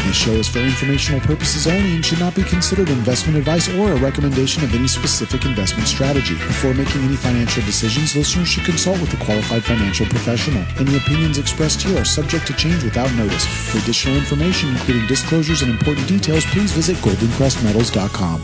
This show is for informational purposes only and should not be considered investment advice or a recommendation of any specific investment strategy. Before making any financial decisions, listeners should consult with a qualified financial professional. Any opinions expressed here are subject to change without notice. For additional information, including disclosures and important details, please visit goldencrestmetals.com.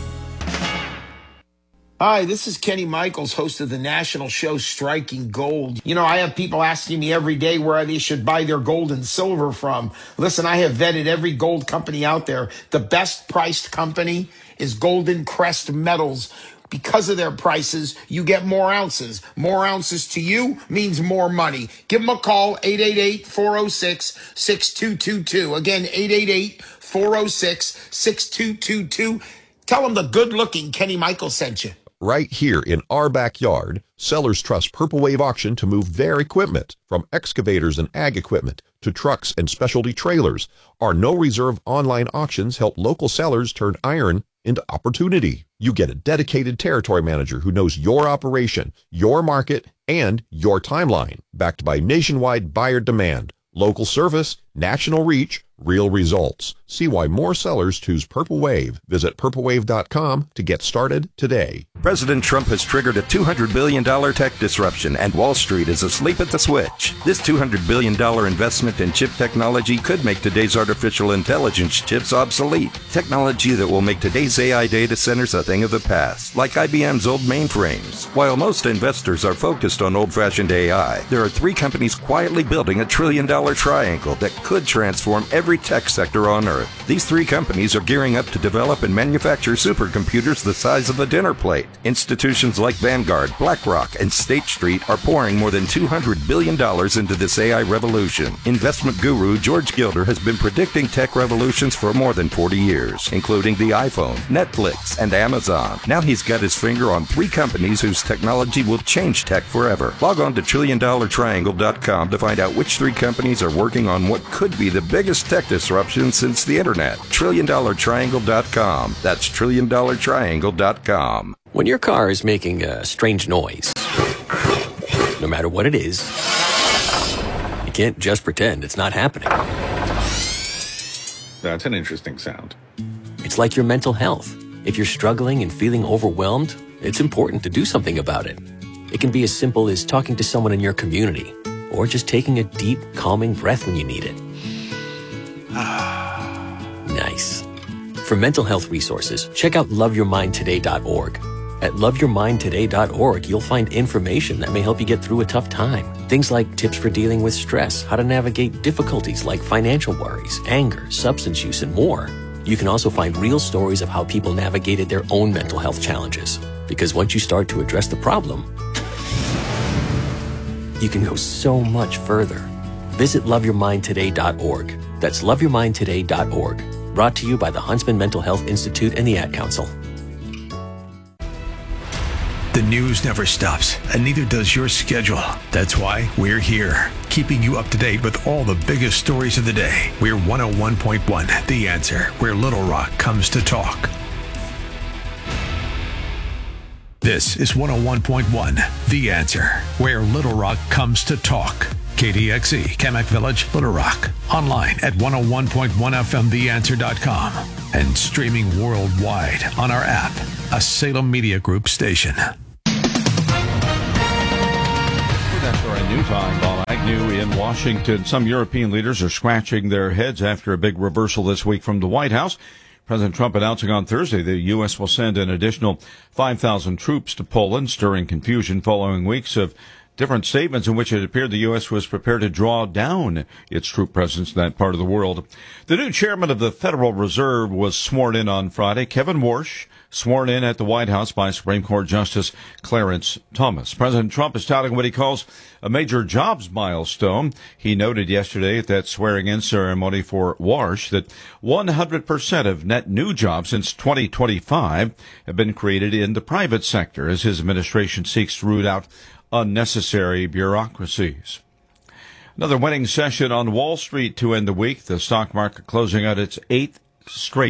Hi, this is Kenny Michaels, host of the national show Striking Gold. You know, I have people asking me every day where they should buy their gold and silver from. Listen, I have vetted every gold company out there. The best priced company is Golden Crest Metals. Because of their prices, you get more ounces. More ounces to you means more money. Give them a call, 888-406-6222. Again, 888-406-6222. Tell them the good-looking Kenny Michaels sent you. Right here in our backyard, sellers trust Purple Wave Auction to move their equipment, from excavators and ag equipment to trucks and specialty trailers. Our no-reserve online auctions help local sellers turn iron into opportunity. You get a dedicated territory manager who knows your operation, your market, and your timeline, backed by nationwide buyer demand, local service, national reach, real results. See why more sellers choose Purple Wave. Visit purplewave.com to get started today. President Trump has triggered a $200 billion tech disruption, and Wall Street is asleep at the switch. This $200 billion investment in chip technology could make today's artificial intelligence chips obsolete. Technology that will make today's AI data centers a thing of the past, like IBM's old mainframes. While most investors are focused on old-fashioned AI, there are three companies quietly building a $1 trillion triangle that could transform every tech sector on Earth. These three companies are gearing up to develop and manufacture supercomputers the size of a dinner plate. Institutions like Vanguard, BlackRock, and State Street are pouring more than $200 billion into this AI revolution. Investment guru George Gilder has been predicting tech revolutions for more than 40 years, including the iPhone, Netflix, and Amazon. Now he's got his finger on three companies whose technology will change tech forever. Log on to TrillionDollarTriangle.com to find out which three companies are working on what could be the biggest tech disruption since the internet. TrillionDollarTriangle.com. That's TrillionDollarTriangle.com. When your car is making a strange noise, no matter what it is, you can't just pretend it's not happening. That's an interesting sound. It's like your mental health. If you're struggling and feeling overwhelmed, it's important to do something about it. It can be as simple as talking to someone in your community, or just taking a deep, calming breath when you need it. Nice. For mental health resources, check out loveyourmindtoday.org. At loveyourmindtoday.org, you'll find information that may help you get through a tough time. Things like tips for dealing with stress, how to navigate difficulties like financial worries, anger, substance use, and more. You can also find real stories of how people navigated their own mental health challenges. Because once you start to address the problem, you can go so much further. Visit loveyourmindtoday.org. That's loveyourmindtoday.org. Brought to you by the Huntsman Mental Health Institute and the Ad Council. The news never stops, and neither does your schedule. That's why we're here, keeping you up to date with all the biggest stories of the day. We're 101.1 The Answer, where Little Rock comes to talk. This is 101.1 The Answer, where Little Rock comes to talk. KDXE, Kamak Village, Little Rock. Online at 101.1FMTheAnswer.com and streaming worldwide on our app, a Salem Media Group station. That's our new time. Bob Agnew in Washington. Some European leaders are scratching their heads after a big reversal this week from the White House. President Trump announcing on Thursday the U.S. will send an additional 5,000 troops to Poland, stirring confusion following weeks of different statements in which it appeared the U.S. was prepared to draw down its troop presence in that part of the world. The new chairman of the Federal Reserve was sworn in on Friday, Kevin Warsh, sworn in at the White House by Supreme Court Justice Clarence Thomas. President Trump is touting what he calls a major jobs milestone. He noted yesterday at that swearing-in ceremony for Warsh that 100% of net new jobs since 2025 have been created in the private sector as his administration seeks to root out unnecessary bureaucracies. Another winning session on Wall Street to end the week. The stock market closing out its eighth straight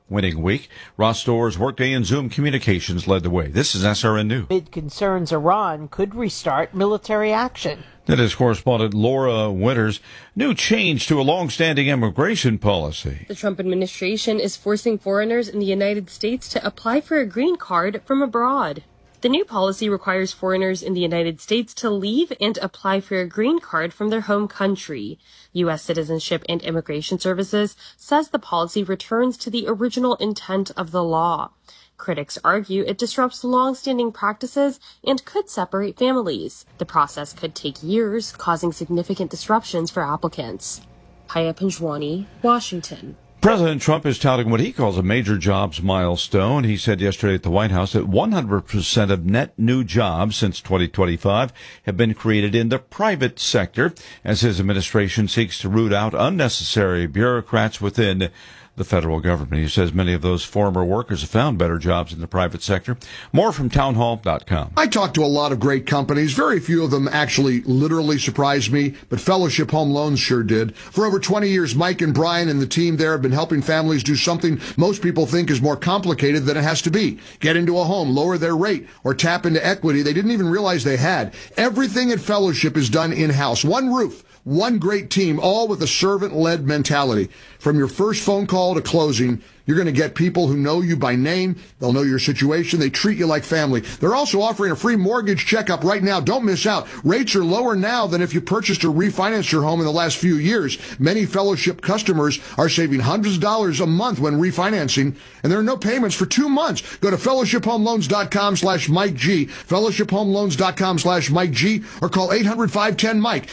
winning week. Ross Stores, Workday, and Zoom Communications led the way. This is SRN News. Amid concerns Iran could restart military action. That is correspondent Laura Winters. New change to a long-standing immigration policy. The Trump administration is forcing foreigners in the United States to apply for a green card from abroad. The new policy requires foreigners in the United States to leave and apply for a green card from their home country. U.S. Citizenship and Immigration Services says the policy returns to the original intent of the law. Critics argue it disrupts long-standing practices and could separate families. The process could take years, causing significant disruptions for applicants. Haya Panjwani, Washington. President Trump is touting what he calls a major jobs milestone. He said yesterday at the White House that 100% of net new jobs since 2025 have been created in the private sector as his administration seeks to root out unnecessary bureaucrats within the federal government. He says many of those former workers have found better jobs in the private sector. More from townhall.com. I talked to a lot of great companies. Very few of them actually literally surprised me, but Fellowship Home Loans sure did. For over 20 years, Mike and Brian and the team there have been helping families do something most people think is more complicated than it has to be. Get into a home, lower their rate, or tap into equity they didn't even realize they had. Everything at Fellowship is done in-house. One roof. One great team, all with a servant-led mentality. From your first phone call to closing, you're going to get people who know you by name. They'll know your situation. They treat you like family. They're also offering a free mortgage checkup right now. Don't miss out. Rates are lower now than if you purchased or refinanced your home in the last few years. Many Fellowship customers are saving hundreds of dollars a month when refinancing, and there are no payments for 2 months. Go to fellowshiphomeloans.com/Mike G, fellowshiphomeloans.com/Mike G, or call 800-510-MIKE,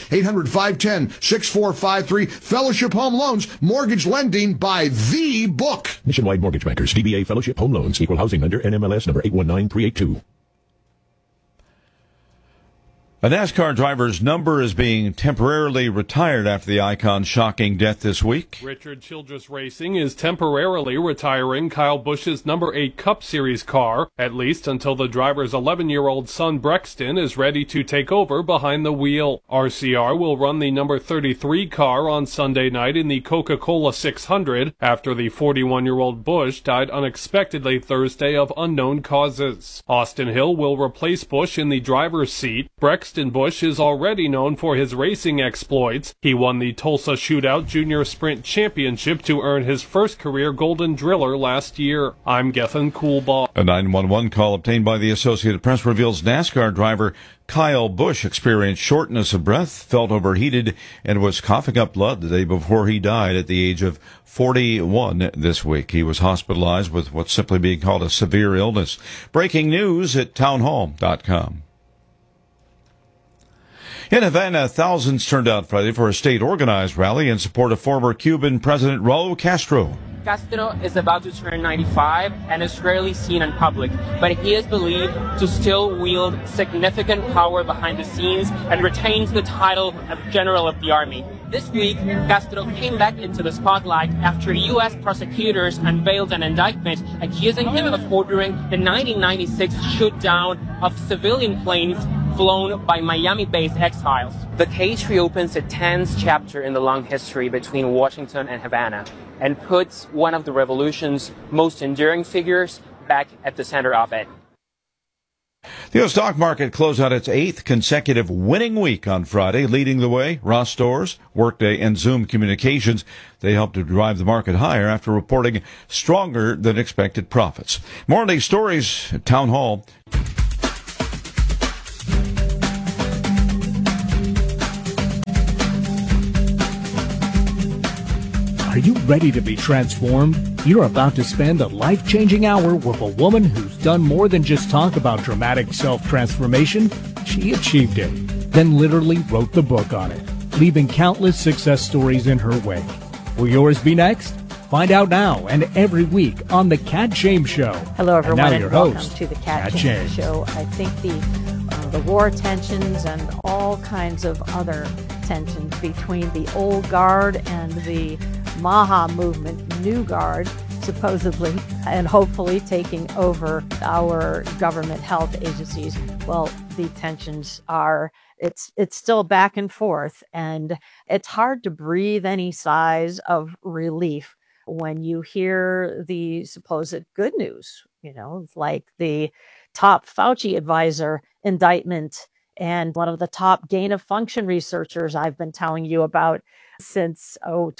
800-510-6453. Fellowship Home Loans, mortgage lending by the book. Nationwide Mortgage Bankers, DBA Fellowship Home Loans, Equal Housing Lender, NMLS number 819382. A NASCAR driver's number is being temporarily retired after the icon's shocking death this week. Richard Childress Racing is temporarily retiring Kyle Busch's number 8 Cup Series car, at least until the driver's 11-year-old son Brexton is ready to take over behind the wheel. RCR will run the number 33 car on Sunday night in the Coca-Cola 600 after the 41-year-old Busch died unexpectedly Thursday of unknown causes. Austin Hill will replace Busch in the driver's seat. Brexton Busch is already known for his racing exploits. He won the Tulsa Shootout Junior Sprint Championship to earn his first career Golden Driller last year. I'm Gethin Coolbaugh. A 911 call obtained by the Associated Press reveals NASCAR driver Kyle Busch experienced shortness of breath, felt overheated, and was coughing up blood the day before he died at the age of 41 this week. He was hospitalized with what's simply being called a severe illness. Breaking news at townhall.com. In Havana, thousands turned out Friday for a state-organized rally in support of former Cuban President Raul Castro. Castro is about to turn 95 and is rarely seen in public, but he is believed to still wield significant power behind the scenes and retains the title of General of the Army. This week, Castro came back into the spotlight after U.S. prosecutors unveiled an indictment accusing him of ordering the 1996 shoot-down of civilian planes flown by Miami-based exiles. The case reopens a tense chapter in the long history between Washington and Havana and puts one of the revolution's most enduring figures back at the center of it. The U.S. stock market closed out its 8th consecutive winning week on Friday. Leading the way, Ross Stores, Workday, and Zoom Communications. They helped to drive the market higher after reporting stronger than expected profits. More on these stories at Town Hall. Are you ready to be transformed? You're about to spend a life-changing hour with a woman who's done more than just talk about dramatic self-transformation. She achieved it, then literally wrote the book on it, leaving countless success stories in her wake. Will yours be next? Find out now and every week on The Kat James Show. Hello, everyone, and, now your welcome host, to The Kat James Show. I think the war tensions and all kinds of other tensions between the old guard and the Maha movement, new guard, supposedly, and hopefully taking over our government health agencies. Well, the tensions are, it's still back and forth, and it's hard to breathe any sighs of relief when you hear the supposed good news, like the top Fauci advisor indictment and one of the top gain of function researchers I've been telling you about since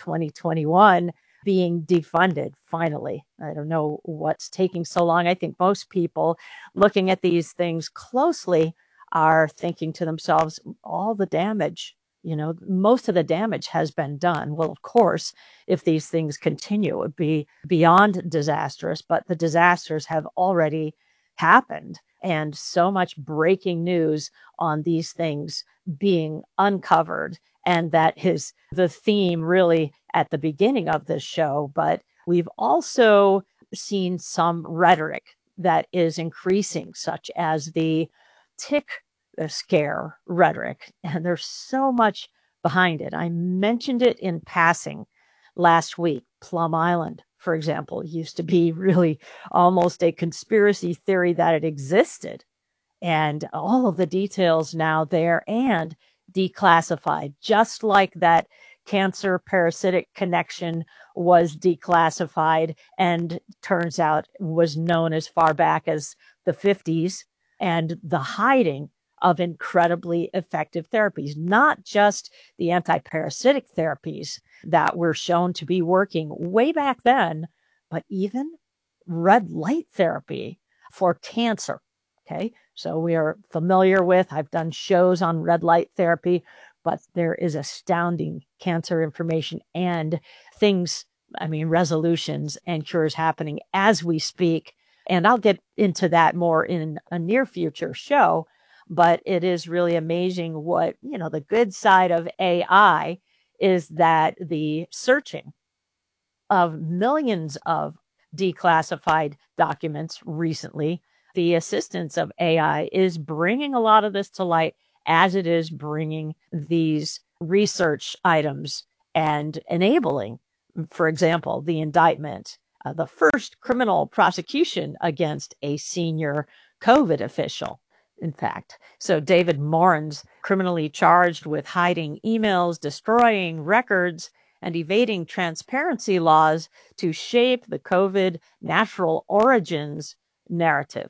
2021 being defunded finally. I don't know what's taking so long. I think most people looking at these things closely are thinking to themselves, all the damage, most of the damage has been done. Well, of course, if these things continue, it would be beyond disastrous, but the disasters have already happened. And so much breaking news on these things being uncovered. And that is the theme really at the beginning of this show. But we've also seen some rhetoric that is increasing, such as the tick scare rhetoric. And there's so much behind it. I mentioned it in passing last week. Plum Island, for example, used to be really almost a conspiracy theory that it existed. And all of the details now there and declassified, just like that cancer parasitic connection was declassified and turns out was known as far back as the 50s, and the hiding of incredibly effective therapies, not just the antiparasitic therapies that were shown to be working way back then, but even red light therapy for cancer. Okay, so we are familiar with, I've done shows on red light therapy, but there is astounding cancer information and things, resolutions and cures happening as we speak. And I'll get into that more in a near future show, but it is really amazing what, the good side of AI is that the searching of millions of declassified documents recently, the assistance of AI is bringing a lot of this to light as it is bringing these research items and enabling, for example, the indictment, the first criminal prosecution against a senior COVID official, in fact. So David Morin's criminally charged with hiding emails, destroying records, and evading transparency laws to shape the COVID natural origins narrative.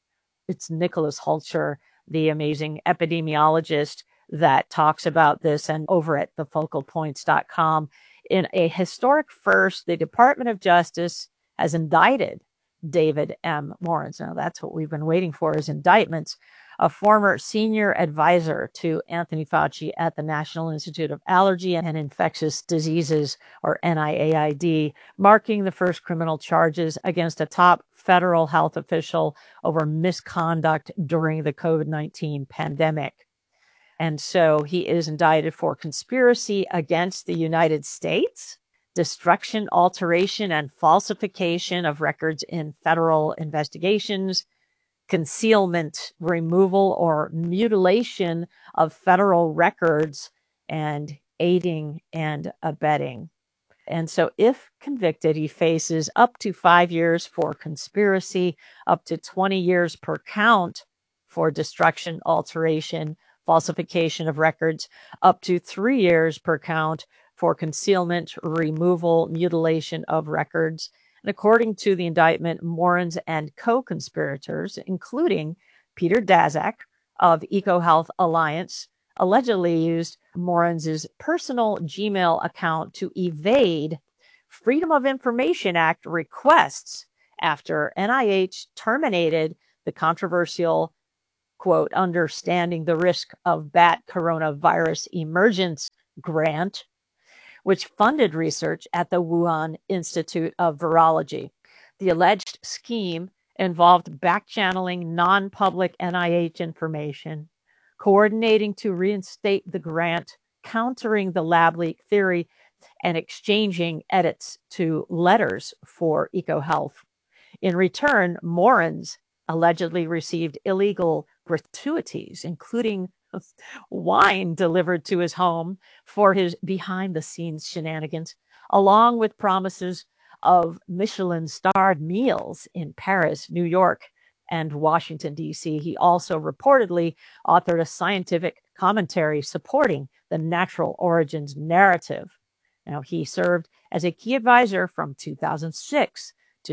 It's Nicholas Hulcher, the amazing epidemiologist, that talks about this, and over at thefocalpoints.com. In a historic first, the Department of Justice has indicted David M. Morins. Now, that's what we've been waiting for, is indictments. A former senior advisor to Anthony Fauci at the National Institute of Allergy and Infectious Diseases, or NIAID, marking the first criminal charges against a top federal health official over misconduct during the COVID-19 pandemic. And so he is indicted for conspiracy against the United States, destruction, alteration, and falsification of records in federal investigations, concealment, removal, or mutilation of federal records, and aiding and abetting. And so if convicted, he faces up to 5 years for conspiracy, up to 20 years per count for destruction, alteration, falsification of records, up to 3 years per count for concealment, removal, mutilation of records. And according to the indictment, Morins and co-conspirators, including Peter Daszak of EcoHealth Alliance, allegedly used Morins' personal Gmail account to evade Freedom of Information Act requests after NIH terminated the controversial, quote, Understanding the Risk of Bat Coronavirus Emergence grant, which funded research at the Wuhan Institute of Virology. The alleged scheme involved back-channeling non-public NIH information, coordinating to reinstate the grant, countering the lab leak theory, and exchanging edits to letters for EcoHealth. In return, Morins allegedly received illegal gratuities, including wine delivered to his home for his behind-the-scenes shenanigans, along with promises of Michelin-starred meals in Paris, New York, and Washington, D.C. He also reportedly authored a scientific commentary supporting the natural origins narrative. Now, he served as a key advisor from 2006 to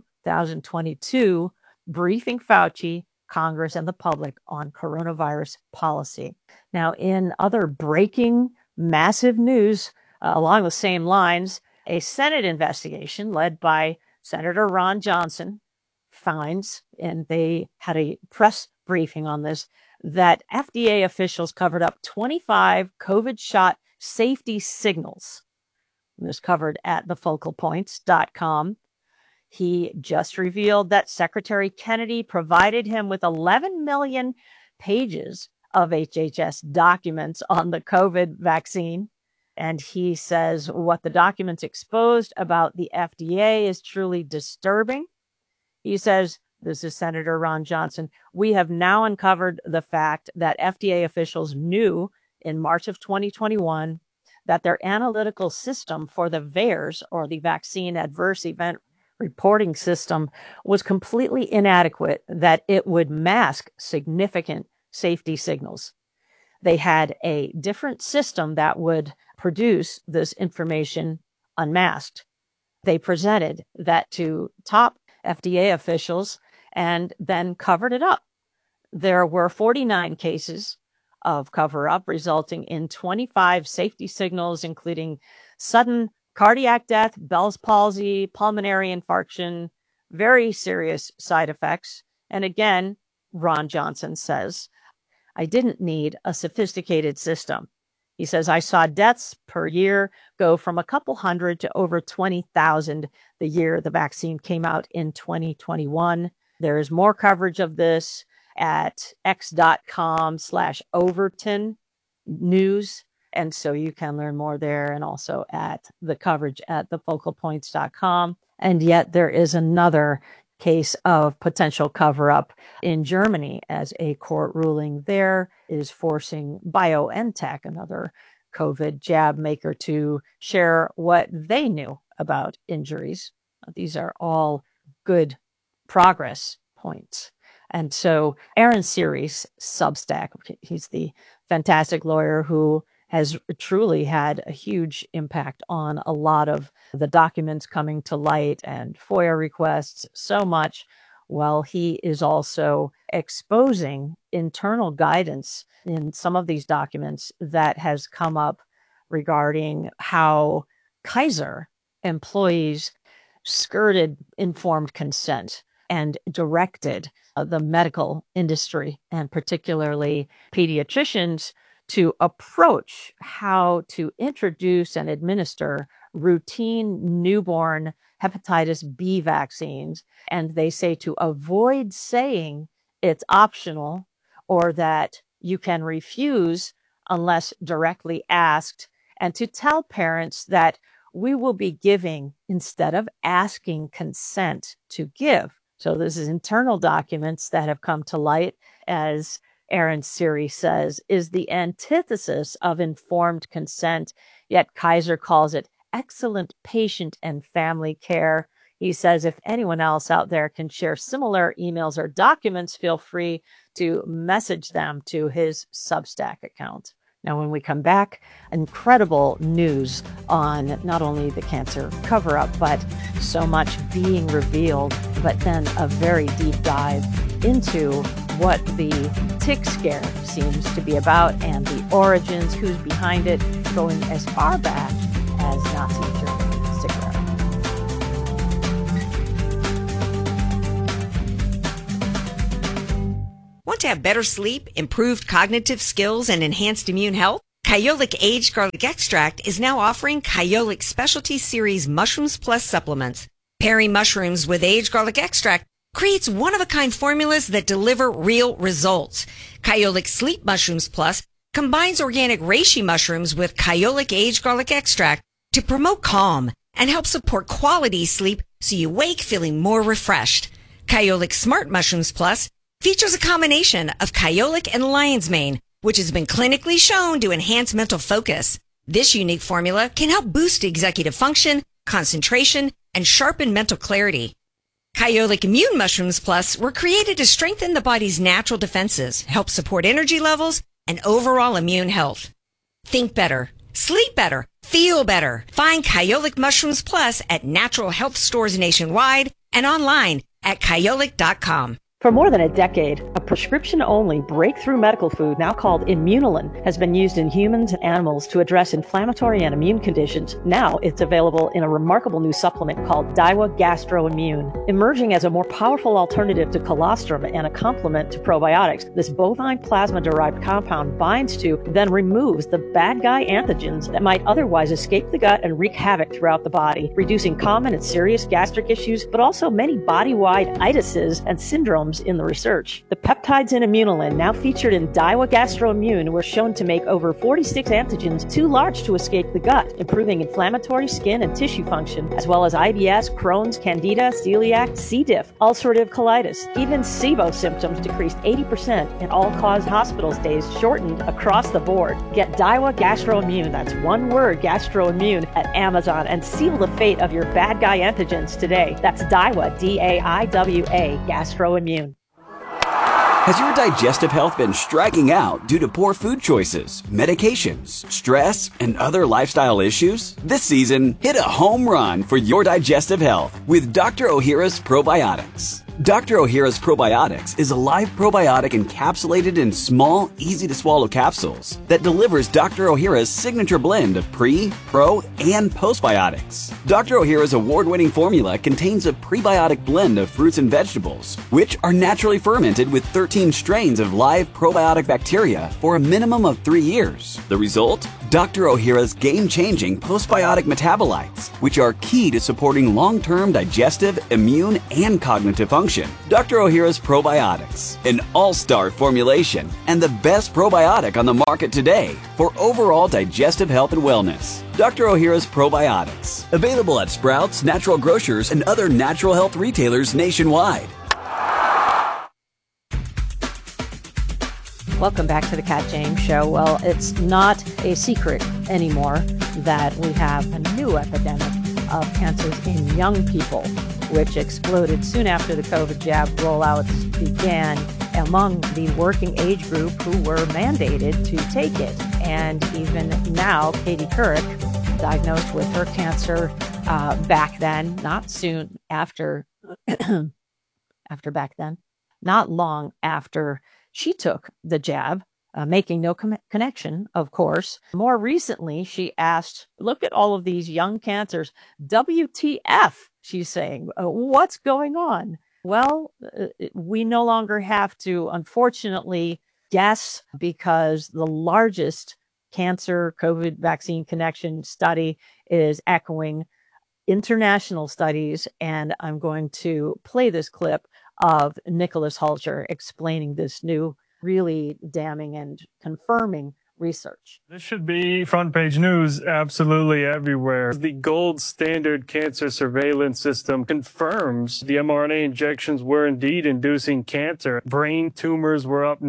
2022, briefing Fauci, Congress, and the public on coronavirus policy. Now, in other breaking massive news along the same lines, a Senate investigation led by Senator Ron Johnson finds, and they had a press briefing on this, that FDA officials covered up 25 COVID shot safety signals. It was covered at thefocalpoints.com. He just revealed that Secretary Kennedy provided him with 11 million pages of HHS documents on the COVID vaccine. And he says what the documents exposed about the FDA is truly disturbing. He says, this is Senator Ron Johnson, we have now uncovered the fact that FDA officials knew in March of 2021 that their analytical system for the VAERS, or the Vaccine Adverse Event Reporting System, was completely inadequate, that it would mask significant safety signals. They had a different system that would produce this information unmasked. They presented that to top FDA officials and then covered it up. There were 49 cases of cover-up, resulting in 25 safety signals, including sudden cardiac death, Bell's palsy, pulmonary infarction, very serious side effects. And again, Ron Johnson says, I didn't need a sophisticated system. He says, I saw deaths per year go from a couple hundred to over 20,000 the year the vaccine came out in 2021. There is more coverage of this at x.com/Overton News. And so you can learn more there, and also at the coverage at thefocalpoints.com. And yet there is another case of potential cover-up in Germany, as a court ruling there is forcing BioNTech, another COVID jab maker, to share what they knew about injuries. These are all good progress points. And so Aaron Siri's Substack, he's the fantastic lawyer who has truly had a huge impact on a lot of the documents coming to light and FOIA requests, so much, while he is also exposing internal guidance in some of these documents that has come up regarding how Kaiser employees skirted informed consent and directed the medical industry, and particularly pediatricians, to approach how to introduce and administer routine newborn hepatitis B vaccines. And they say to avoid saying it's optional, or that you can refuse unless directly asked, and to tell parents that we will be giving instead of asking consent to give. So this is internal documents that have come to light, as Aaron Siri says, is the antithesis of informed consent, yet Kaiser calls it excellent patient and family care. He says if anyone else out there can share similar emails or documents, feel free to message them to his Substack account. Now, when we come back, incredible news on not only the cancer cover-up, but so much being revealed, but then a very deep dive into what the tick scare seems to be about and the origins, who's behind it, going as far back as Nazi Germany. Stick around. Want to have better sleep, improved cognitive skills, and enhanced immune health? Kyolic Aged Garlic Extract is now offering Kyolic Specialty Series Mushrooms Plus supplements. Pairing mushrooms with aged garlic extract creates one-of-a-kind formulas that deliver real results. Kyolic Sleep Mushrooms Plus combines organic reishi mushrooms with Kyolic Aged Garlic Extract to promote calm and help support quality sleep so you wake feeling more refreshed. Kyolic Smart Mushrooms Plus features a combination of kyolic and lion's mane, which has been clinically shown to enhance mental focus. This unique formula can help boost executive function, concentration, and sharpen mental clarity. Kyolic Immune Mushrooms Plus were created to strengthen the body's natural defenses, help support energy levels, and overall immune health. Think better, sleep better, Feel better. Find Kyolic Mushrooms Plus at natural health stores nationwide and online at kyolic.com. For more than a decade, a prescription-only breakthrough medical food now called Immunolin has been used in humans and animals to address inflammatory and immune conditions. Now it's available in a remarkable new supplement called Daiwa Gastroimmune. Emerging as a more powerful alternative to colostrum and a complement to probiotics, this bovine plasma-derived compound binds to, then removes the bad guy antigens that might otherwise escape the gut and wreak havoc throughout the body, reducing common and serious gastric issues, but also many body-wide itises and syndromes in the research. The peptides in Immunolin, now featured in Daiwa Gastroimmune, were shown to make over 46 antigens too large to escape the gut, improving inflammatory skin and tissue function, as well as IBS, Crohn's, Candida, celiac, C. diff, ulcerative colitis. Even SIBO symptoms decreased 80% and all-cause hospital stays shortened across the board. Get Daiwa Gastroimmune, that's one word, Gastroimmune, at Amazon and seal the fate of your bad guy antigens today. That's Daiwa, D-A-I-W-A, Gastroimmune. Has your digestive health been striking out due to poor food choices, medications, stress, and other lifestyle issues? This season, hit a home run for your digestive health with Dr. Ohhira's Probiotics. Dr. Ohhira's Probiotics is a live probiotic encapsulated in small, easy-to-swallow capsules that delivers Dr. Ohhira's signature blend of pre, pro, and postbiotics. Dr. Ohhira's award-winning formula contains a prebiotic blend of fruits and vegetables, which are naturally fermented with 13 strains of live probiotic bacteria for a minimum of 3 years. The result? Dr. Ohhira's game-changing postbiotic metabolites, which are key to supporting long-term digestive, immune, and cognitive function. Dr. Ohhira's Probiotics, an all-star formulation and the best probiotic on the market today for overall digestive health and wellness. Dr. Ohhira's Probiotics, available at Sprouts, Natural Grocers, and other natural health retailers nationwide. Welcome back to the Kat James Show. Well, it's not a secret anymore that we have a new epidemic of cancers in young people, which exploded soon after the COVID jab rollouts began among the working age group who were mandated to take it. And even now, Katie Couric, diagnosed with her cancer back then, not soon after, back then, not long after she took the jab, making no connection, of course. More recently, she asked, look at all of these young cancers. WTF, she's saying. What's going on? Well, we no longer have to, unfortunately, guess, because the largest cancer COVID vaccine connection study is echoing international studies. And I'm going to play this clip of Nicholas Hulcher explaining this new, really damning and confirming research. This should be front page news absolutely everywhere. The gold standard cancer surveillance system confirms the mRNA injections were indeed inducing cancer. Brain tumors were up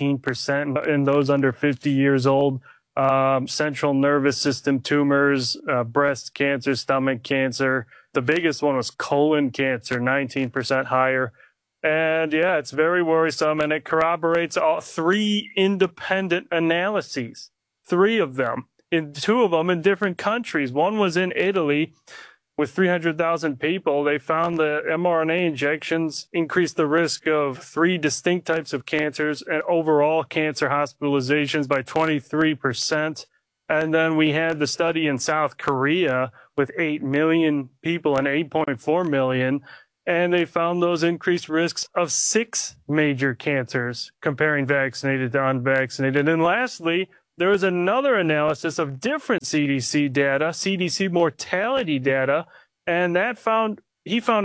19% in those under 50 years old. Central nervous system tumors, breast cancer, stomach cancer. The biggest one was colon cancer, 19% higher. And yeah, it's very worrisome, and it corroborates all 3 independent analyses, 3 of them, 2 of them in different countries. One was in Italy with 300,000 people. They found that mRNA injections increased the risk of 3 distinct types of cancers and overall cancer hospitalizations by 23%. And then we had the study in South Korea with 8 million people and 8.4 million. And they found those increased risks of 6 major cancers, comparing vaccinated to unvaccinated. And lastly, there was another analysis of different CDC data, CDC mortality data, and he found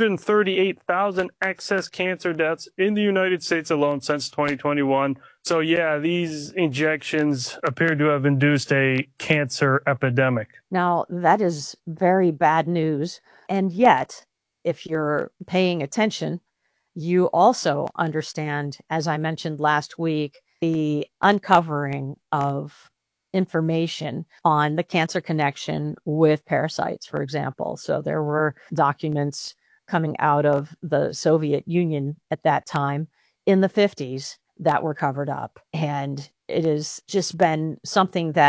138,000 excess cancer deaths in the United States alone since 2021. So yeah, these injections appear to have induced a cancer epidemic. Now, that is very bad news. And yet, if you're paying attention, you also understand, as I mentioned last week, the uncovering of information on the cancer connection with parasites, for example. So there were documents coming out of the Soviet Union at that time in the 50s that were covered up. And it has just been something that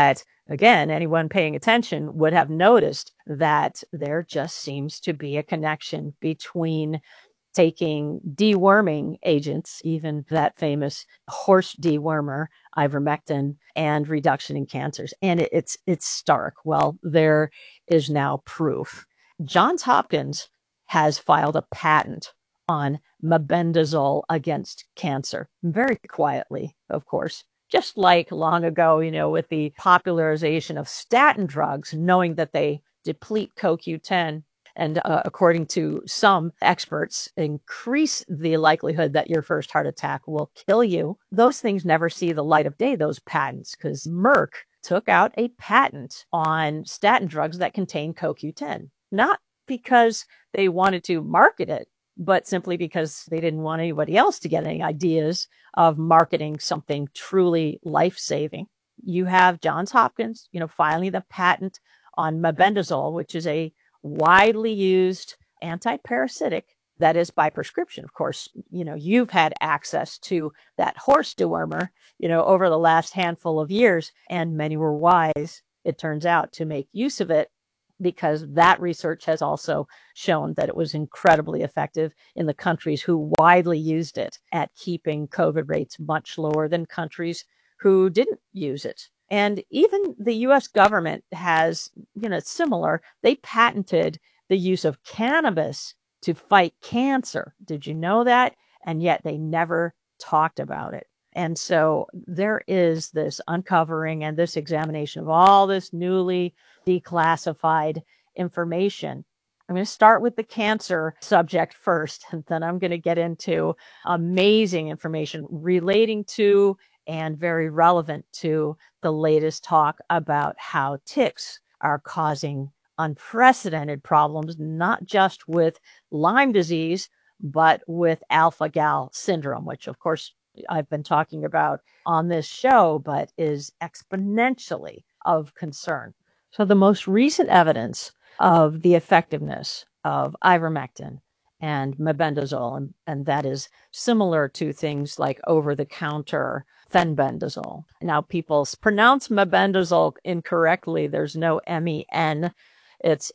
again, anyone paying attention would have noticed that there just seems to be a connection between taking deworming agents, even that famous horse dewormer, ivermectin, and reduction in cancers. And it's stark. Well, there is now proof. Johns Hopkins has filed a patent on mebendazole against cancer, very quietly, of course. Just like long ago, with the popularization of statin drugs, knowing that they deplete CoQ10 and, according to some experts, increase the likelihood that your first heart attack will kill you. Those things never see the light of day, those patents, because Merck took out a patent on statin drugs that contain CoQ10, not because they wanted to market it, but simply because they didn't want anybody else to get any ideas of marketing something truly life-saving. You have Johns Hopkins, filing the patent on mebendazole, which is a widely used antiparasitic that is by prescription. Of course, you've had access to that horse dewormer, over the last handful of years, and many were wise, it turns out, to make use of it, because that research has also shown that it was incredibly effective in the countries who widely used it at keeping COVID rates much lower than countries who didn't use it. And even the U.S. government has, similar. They patented the use of cannabis to fight cancer. Did you know that? And yet they never talked about it. And so there is this uncovering and this examination of all this newly declassified information. I'm going to start with the cancer subject first, and then I'm going to get into amazing information relating to and very relevant to the latest talk about how ticks are causing unprecedented problems, not just with Lyme disease, but with alpha-gal syndrome, which, of course, I've been talking about on this show, but is exponentially of concern. So the most recent evidence of the effectiveness of ivermectin and mebendazole, and that is similar to things like over-the-counter fenbendazole. Now, people pronounce mebendazole incorrectly. There's no M-E-N. It's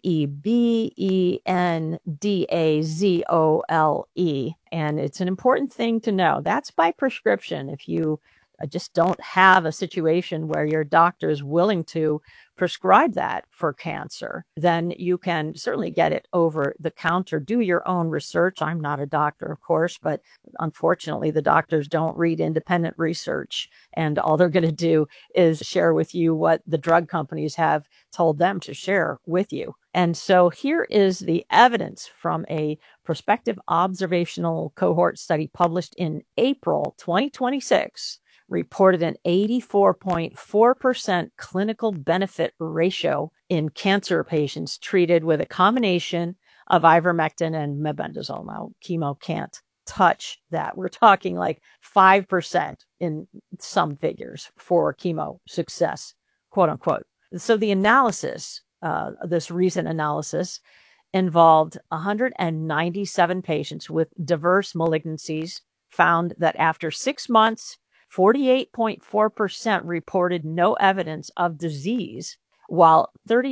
mebendazole, and it's an important thing to know. That's by prescription. If you just don't have a situation where your doctor is willing to prescribe that for cancer, then you can certainly get it over the counter. Do your own research. I'm not a doctor, of course, but unfortunately, the doctors don't read independent research, and all they're going to do is share with you what the drug companies have told them to share with you. And so here is the evidence from a prospective observational cohort study published in April 2026. Reported an 84.4% clinical benefit ratio in cancer patients treated with a combination of ivermectin and mebendazole. Now, chemo can't touch that. We're talking like 5% in some figures for chemo success, quote unquote. So the analysis, this recent analysis, involved 197 patients with diverse malignancies, found that after 6 months, 48.4% reported no evidence of disease, while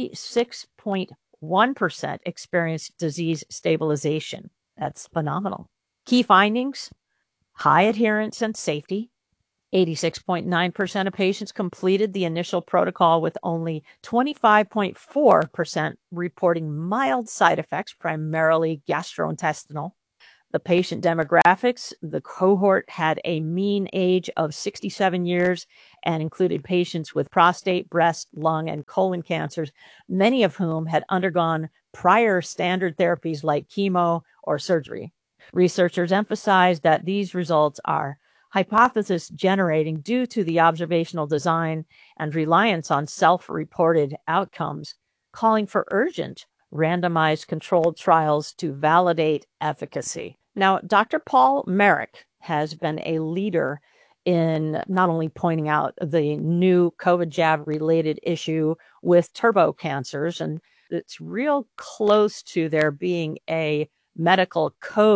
36.1% experienced disease stabilization. That's phenomenal. Key findings: high adherence and safety. 86.9% of patients completed the initial protocol, with only 25.4% reporting mild side effects, primarily gastrointestinal. The patient demographics: the cohort had a mean age of 67 years and included patients with prostate, breast, lung, and colon cancers, many of whom had undergone prior standard therapies like chemo or surgery. Researchers emphasized that these results are hypothesis generating due to the observational design and reliance on self-reported outcomes, calling for urgent randomized controlled trials to validate efficacy. Now, Dr. Paul Marik has been a leader in not only pointing out the new COVID jab-related issue with turbo cancers, and it's real close to there being a medical code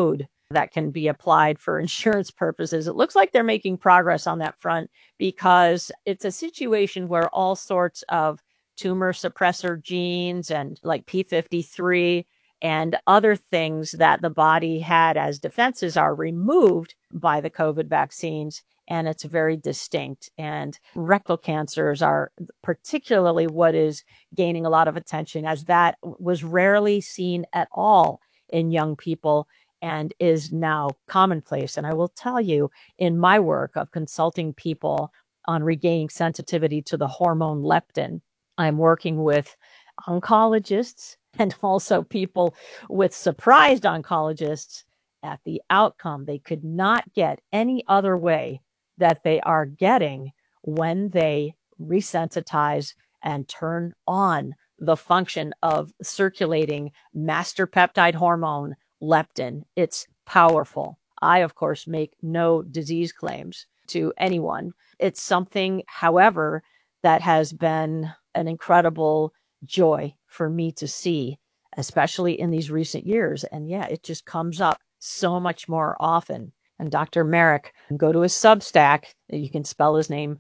that can be applied for insurance purposes. It looks like they're making progress on that front because it's a situation where all sorts of tumor suppressor genes and like P53 and other things that the body had as defenses are removed by the COVID vaccines. And it's very distinct. And rectal cancers are particularly what is gaining a lot of attention, as that was rarely seen at all in young people and is now commonplace. And I will tell you, in my work of consulting people on regaining sensitivity to the hormone leptin, I'm working with oncologists and also people with surprised oncologists at the outcome they could not get any other way that they are getting when they resensitize and turn on the function of circulating master peptide hormone leptin. It's powerful. I, of course, make no disease claims to anyone. It's something, however, that has been an incredible joy for me to see, especially in these recent years. And yeah, it just comes up so much more often. And Dr. Marik, go to his Substack, you can spell his name,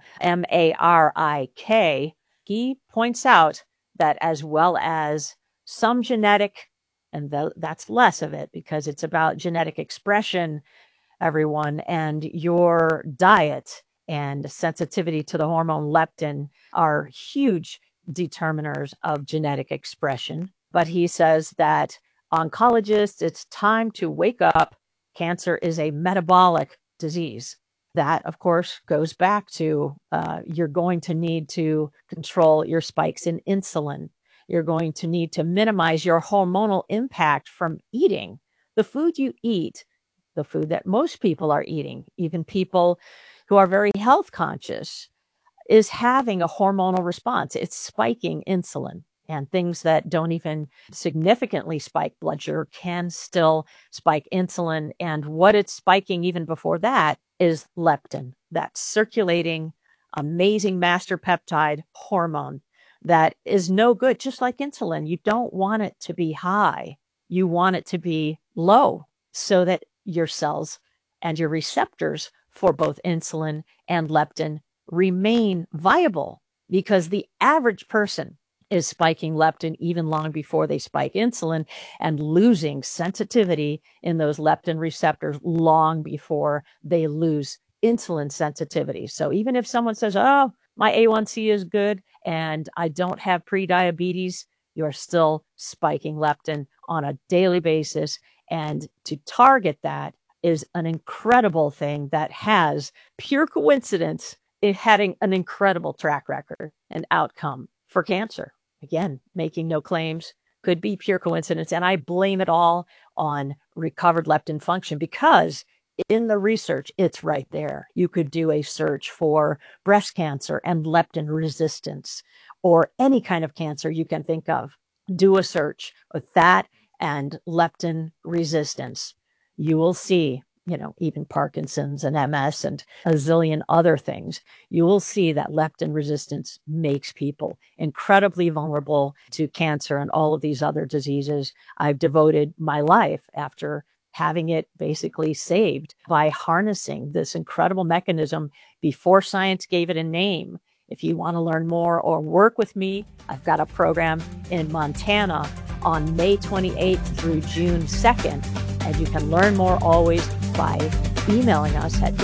Marik. He points out that as well as some genetic, and that's less of it because it's about genetic expression, everyone, and your diet and sensitivity to the hormone leptin are huge determiners of genetic expression. But he says that oncologists, it's time to wake up. Cancer is a metabolic disease. That, of course, goes back to you're going to need to control your spikes in insulin. You're going to need to minimize your hormonal impact from eating. The food you eat, the food that most people are eating, even people who are very health conscious, is having a hormonal response. It's spiking insulin. And things that don't even significantly spike blood sugar can still spike insulin. And what it's spiking even before that is leptin, that circulating, amazing master peptide hormone that is no good, just like insulin. You don't want it to be high. You want it to be low so that your cells and your receptors for both insulin and leptin remain viable, because the average person is spiking leptin even long before they spike insulin and losing sensitivity in those leptin receptors long before they lose insulin sensitivity. So even if someone says, oh, my A1C is good and I don't have prediabetes, you're still spiking leptin on a daily basis. And to target that is an incredible thing that has, pure coincidence, it having an incredible track record and outcome for cancer. Again, making no claims, could be pure coincidence. And I blame it all on recovered leptin function, because in the research, it's right there. You could do a search for breast cancer and leptin resistance, or any kind of cancer you can think of. Do a search with that and leptin resistance. You will see, even Parkinson's and MS and a zillion other things. You will see that leptin resistance makes people incredibly vulnerable to cancer and all of these other diseases. I've devoted my life, after having it basically saved, by harnessing this incredible mechanism before science gave it a name. If you want to learn more or work with me, I've got a program in Montana on May 28th through June 2nd. And you can learn more always by emailing us at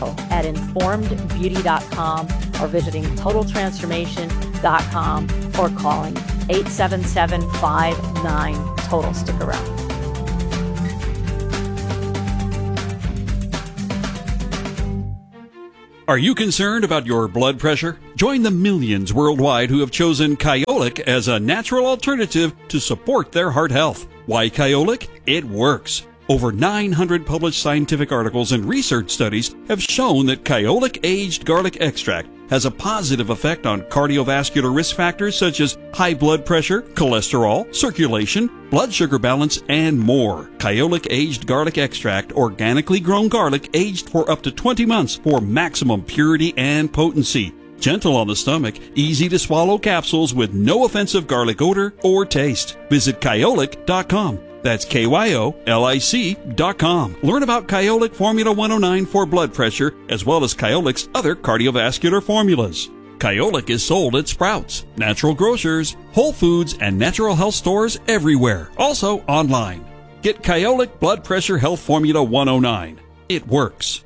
info@informedbeauty.com or visiting totaltransformation.com or calling 877-59-TOTAL. Stick around. Are you concerned about your blood pressure? Join the millions worldwide who have chosen Kyolic as a natural alternative to support their heart health. Why Kyolic? It works. Over 900 published scientific articles and research studies have shown that Kyolic aged garlic extract has a positive effect on cardiovascular risk factors such as high blood pressure, cholesterol, circulation, blood sugar balance, and more. Kyolic aged garlic extract, organically grown garlic aged for up to 20 months for maximum purity and potency. Gentle on the stomach, easy to swallow capsules with no offensive garlic odor or taste. Visit Kyolic.com. That's KYOLIC.com. Learn about Kyolic Formula 109 for blood pressure, as well as Kyolic's other cardiovascular formulas. Kyolic is sold at Sprouts, Natural Grocers, Whole Foods, and natural health stores everywhere. Also online. Get Kyolic Blood Pressure Health Formula 109. It works.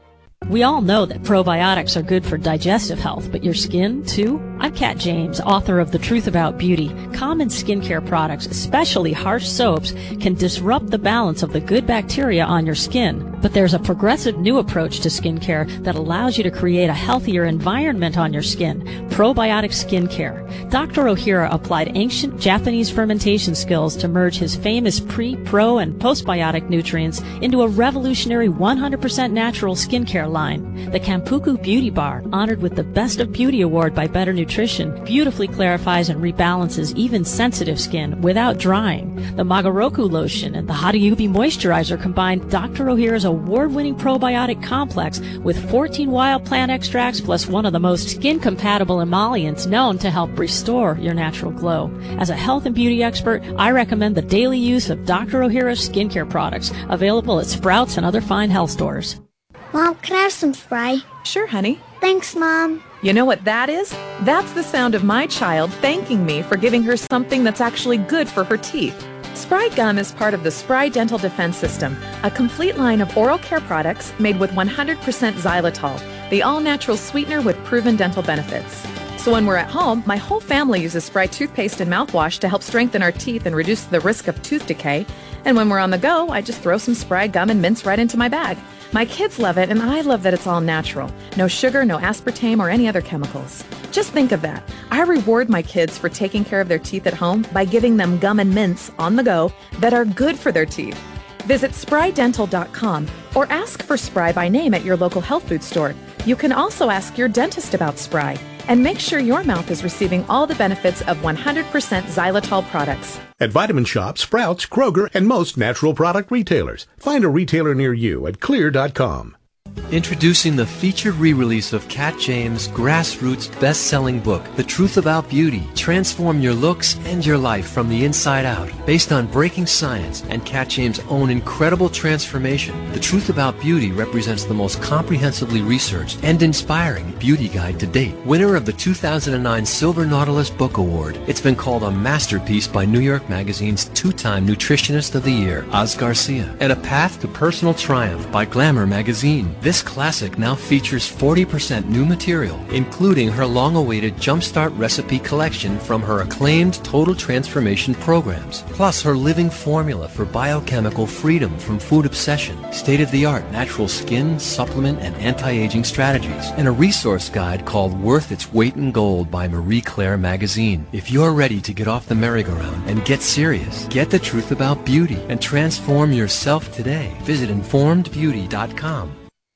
We all know that probiotics are good for digestive health, but your skin, too? I'm Kat James, author of The Truth About Beauty. Common skincare products, especially harsh soaps, can disrupt the balance of the good bacteria on your skin. But there's a progressive new approach to skincare that allows you to create a healthier environment on your skin, probiotic skincare. Dr. Ohira applied ancient Japanese fermentation skills to merge his famous pre, pro, and postbiotic nutrients into a revolutionary 100% natural skincare line. The Kampuku Beauty Bar, honored with the Best of Beauty Award by Better Nutrition, beautifully clarifies and rebalances even sensitive skin without drying. The Magaroku lotion and the Hariyubi moisturizer combine Dr. Ohira's award-winning probiotic complex with 14 wild plant extracts plus one of the most skin-compatible emollients known to help restore your natural glow. As a health and beauty expert, I recommend the daily use of Dr. Ohira's skincare products, available at Sprouts and other fine health stores. Mom, can I have some spray? Sure, honey. Thanks, Mom. You know what that is? That's the sound of my child thanking me for giving her something that's actually good for her teeth. Spry Gum is part of the Spry Dental Defense System, a complete line of oral care products made with 100% xylitol, the all-natural sweetener with proven dental benefits. So when we're at home, my whole family uses Spry toothpaste and mouthwash to help strengthen our teeth and reduce the risk of tooth decay. And when we're on the go, I just throw some Spry Gum and mints right into my bag. My kids love it, and I love that it's all natural. No sugar, no aspartame, or any other chemicals. Just think of that. I reward my kids for taking care of their teeth at home by giving them gum and mints on the go that are good for their teeth. Visit sprydental.com or ask for Spry by name at your local health food store. You can also ask your dentist about Spry and make sure your mouth is receiving all the benefits of 100% xylitol products. At Vitamin Shoppe, Sprouts, Kroger, and most natural product retailers. Find a retailer near you at clear.com. Introducing the featured re-release of Kat James' grassroots best-selling book, The Truth About Beauty. Transform your looks and your life from the inside out. Based on breaking science and Kat James' own incredible transformation, The Truth About Beauty represents the most comprehensively researched and inspiring beauty guide to date. Winner of the 2009 Silver Nautilus Book Award, it's been called a masterpiece by New York Magazine's two-time Nutritionist of the Year, Oz Garcia, and a path to personal triumph by Glamour Magazine. This classic now features 40% new material, including her long-awaited Jumpstart recipe collection from her acclaimed Total Transformation programs, plus her living formula for biochemical freedom from food obsession, state-of-the-art natural skin, supplement, and anti-aging strategies, and a resource guide called Worth Its Weight in Gold by Marie Claire Magazine. If you're ready to get off the merry-go-round and get serious, get the truth about beauty and transform yourself today. Visit informedbeauty.com.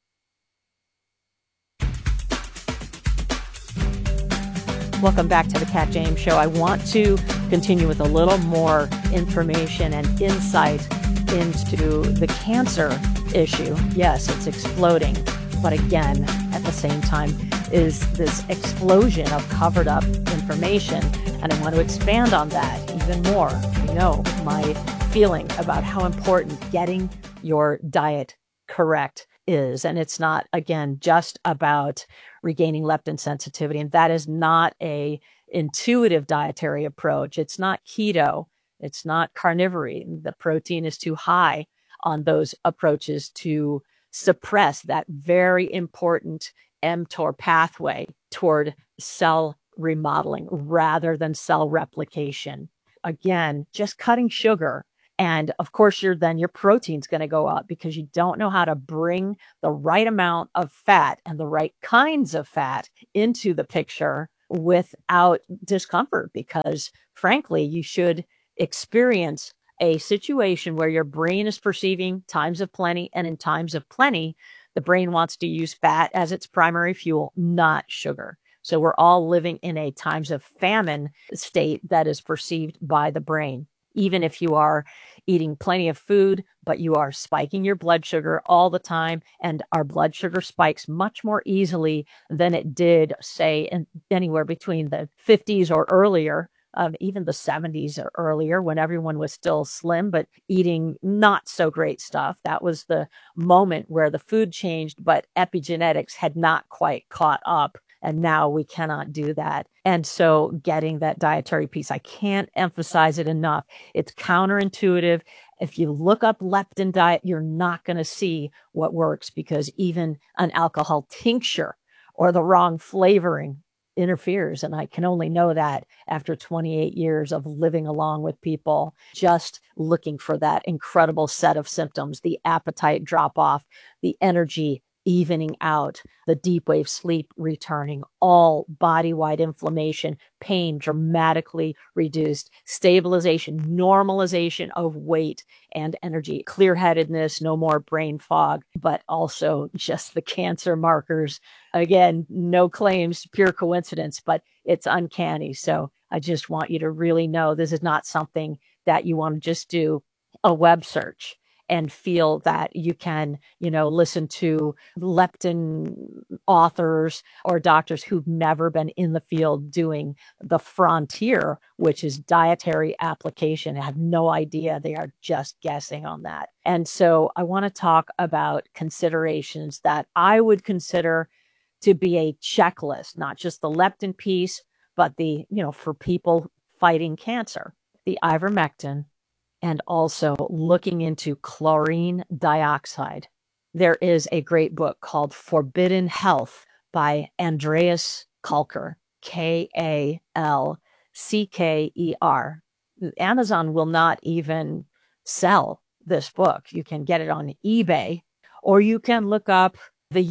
Welcome back to the Kat James Show. I want to continue with a little more information and insight into the cancer issue. Yes, it's exploding, but again, at the same time, is this explosion of covered up information. And I want to expand on that even more. You know, my feeling about how important getting your diet correct is. And it's not, again, just about regaining leptin sensitivity. And that is not a intuitive dietary approach. It's not keto. It's not carnivory. The protein is too high on those approaches to suppress that very important mTOR pathway toward cell remodeling rather than cell replication. Again, just cutting sugar. And of course, your protein's going to go up because you don't know how to bring the right amount of fat and the right kinds of fat into the picture without discomfort. Because frankly, you should experience a situation where your brain is perceiving times of plenty. And in times of plenty, the brain wants to use fat as its primary fuel, not sugar. So we're all living in a times of famine state that is perceived by the brain. Even if you are eating plenty of food, but you are spiking your blood sugar all the time, and our blood sugar spikes much more easily than it did, say, in anywhere between the 50s or earlier, even the 70s or earlier when everyone was still slim, but eating not so great stuff. That was the moment where the food changed, but epigenetics had not quite caught up. And now we cannot do that. And so getting that dietary piece, I can't emphasize it enough. It's counterintuitive. If you look up leptin diet, you're not going to see what works, because even an alcohol tincture or the wrong flavoring interferes. And I can only know that after 28 years of living along with people, just looking for that incredible set of symptoms, the appetite drop off, the energy evening out, the deep wave sleep returning, all body-wide inflammation, pain dramatically reduced, stabilization, normalization of weight and energy, clear-headedness, no more brain fog, but also just the cancer markers. Again, no claims, pure coincidence, but it's uncanny. So I just want you to really know this is not something that you want to just do a web search and feel that you can, listen to leptin authors or doctors who've never been in the field doing the frontier, which is dietary application. I have no idea. They are just guessing on that. And so I want to talk about considerations that I would consider to be a checklist, not just the leptin piece, but for people fighting cancer, the ivermectin, and also looking into chlorine dioxide. There is a great book called Forbidden Health by Andreas Kalker, Kalcker. Amazon will not even sell this book. You can get it on eBay, or you can look up the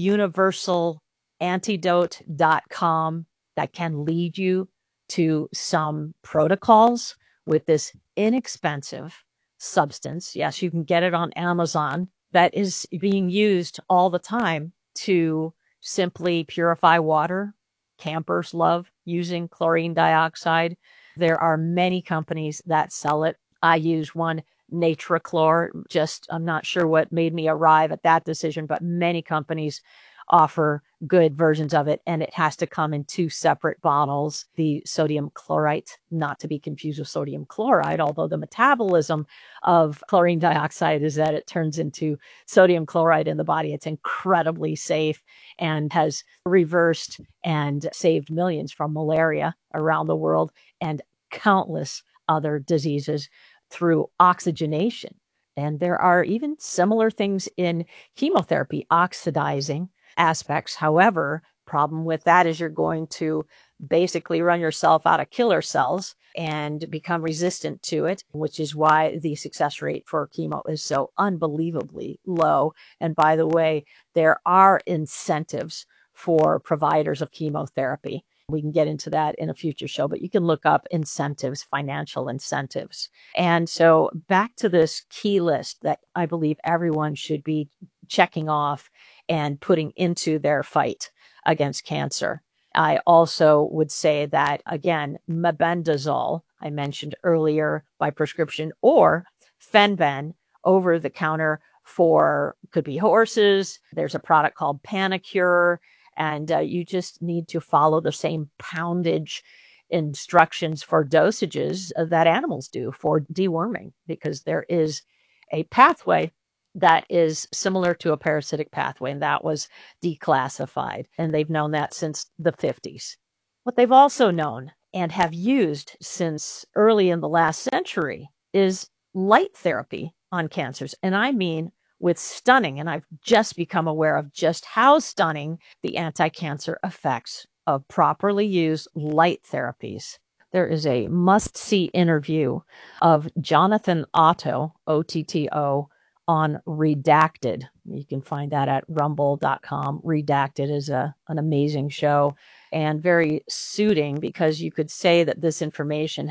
universalantidote.com that can lead you to some protocols with this inexpensive substance. Yes, you can get it on Amazon, that is being used all the time to simply purify water. Campers love using chlorine dioxide. There are many companies that sell it. I use one, NatraChlor. I'm not sure what made me arrive at that decision, but many companies offer good versions of it, and it has to come in 2 separate bottles. The sodium chlorite, not to be confused with sodium chloride, although the metabolism of chlorine dioxide is that it turns into sodium chloride in the body. It's incredibly safe and has reversed and saved millions from malaria around the world and countless other diseases through oxygenation. And there are even similar things in chemotherapy, oxidizing aspects. However, problem with that is you're going to basically run yourself out of killer cells and become resistant to it, which is why the success rate for chemo is so unbelievably low. And by the way, there are incentives for providers of chemotherapy. We can get into that in a future show, but you can look up incentives, financial incentives. And so back to this key list that I believe everyone should be checking off and putting into their fight against cancer. I also would say that, again, mebendazole, I mentioned earlier, by prescription, or Fenben, over the counter for, could be horses. There's a product called Panacur, and you just need to follow the same poundage instructions for dosages that animals do for deworming, because there is a pathway that is similar to a parasitic pathway, and that was declassified. And they've known that since the 50s. What they've also known and have used since early in the last century is light therapy on cancers. And I mean with stunning, and I've just become aware of just how stunning the anti-cancer effects of properly used light therapies. There is a must-see interview of Jonathan Otto, OTTO, on Redacted. You can find that at rumble.com. Redacted is an amazing show and very suiting, because you could say that this information